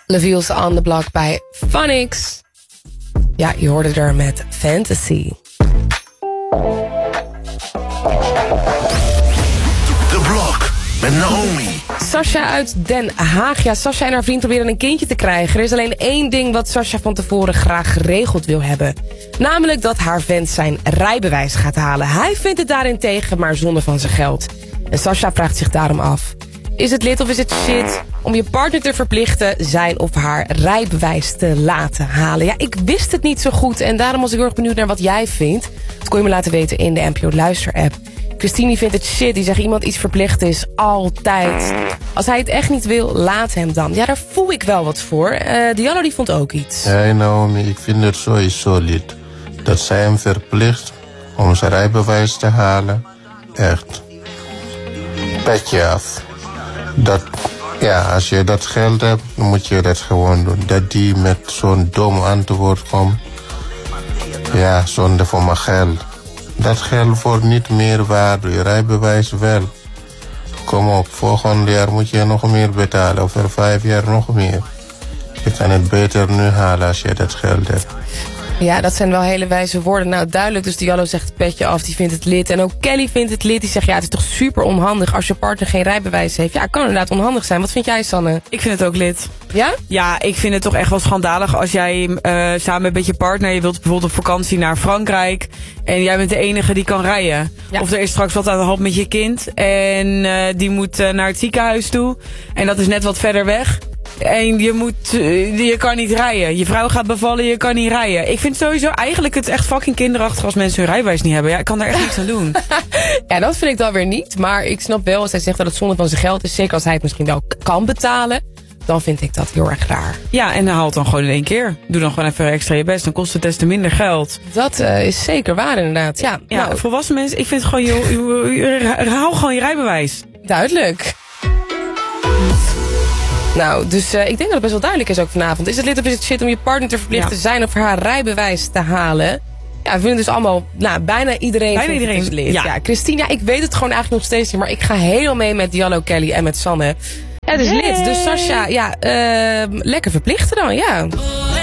Leviel's on the Block bij Phonics. Ja, je hoorde er met Fantasy. De Blok met Naomi. Sasha uit Den Haag. Ja, Sasha en haar vriend proberen een kindje te krijgen. Er is alleen één ding wat Sasha van tevoren graag geregeld wil hebben. Namelijk dat haar vent zijn rijbewijs gaat halen. Hij vindt het daarentegen maar zonde van zijn geld. En Sasha vraagt zich daarom af: is het lid of is het shit om je partner te verplichten zijn of haar rijbewijs te laten halen? Ja, ik wist het niet zo goed en daarom was ik heel erg benieuwd naar wat jij vindt. Dat kon je me laten weten in de NPO Luister app. Christine vindt het shit, die zegt iemand iets verplicht is, altijd. Als hij het echt niet wil, laat hem dan. Ja, daar voel ik wel wat voor. Diallo die vond ook iets. Ja, Naomi, ik vind het sowieso niet. Dat zij hem verplicht om zijn rijbewijs te halen. Echt. Petje af. Als je dat geld hebt, dan moet je dat gewoon doen. Dat die met zo'n dom antwoord komt. Ja, zonde voor mijn geld. Dat geld wordt niet meer waard, je rijbewijs wel. Kom op, volgend jaar moet je nog meer betalen. Over 5 jaar nog meer. Je kan het beter nu halen als je dat geld hebt. Ja, dat zijn wel hele wijze woorden. Nou, duidelijk. Dus Diallo zegt het petje af, die vindt het lid. En ook Kelly vindt het lid. Die zegt, ja, het is toch super onhandig als je partner geen rijbewijs heeft. Ja, het kan inderdaad onhandig zijn. Wat vind jij, Sanne? Ik vind het ook lid. Ja? Ja, ik vind het toch echt wel schandalig als jij samen bent met je partner, je wilt bijvoorbeeld op vakantie naar Frankrijk en jij bent de enige die kan rijden. Ja. Of er is straks wat aan de hand met je kind en die moet naar het ziekenhuis toe en dat is net wat verder weg. En je kan niet rijden. Je vrouw gaat bevallen, je kan niet rijden. Ik vind sowieso eigenlijk het echt fucking kinderachtig als mensen hun rijbewijs niet hebben. Ja, ik kan daar echt niks aan doen. Ja, dat vind ik dan weer niet. Maar ik snap wel als hij zegt dat het zonde van zijn geld is. Zeker als hij het misschien wel kan betalen. Dan vind ik dat heel erg raar. Ja, en haal het dan gewoon in 1 keer. Doe dan gewoon even extra je best. Dan kost het des te minder geld. Dat is zeker waar inderdaad. Ja, nou, volwassen mensen, ik vind gewoon, haal gewoon je rijbewijs. Duidelijk. Nou, dus ik denk dat het best wel duidelijk is ook vanavond. Is het lid of is het shit om je partner te verplichten zijn of haar rijbewijs te halen? Ja, we vinden dus allemaal, bijna iedereen is lid. Ja, Christine, ik weet het gewoon eigenlijk nog steeds niet. Maar ik ga helemaal mee met Diallo, Kelly en met Sanne. Ja, het is lid. Dus Sasha, lekker verplichten dan, ja.